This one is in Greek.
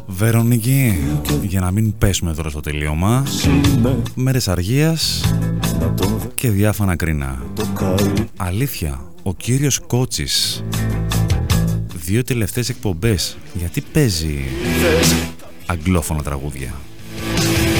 Βερονίκη, για να μην πέσουμε τώρα στο τελείωμα, μέρες αργίας και διάφανα κρίνα. Αλήθεια, ο κύριος Κότσης 2 τελευταίες εκπομπές γιατί παίζει αγγλόφωνα τραγούδια?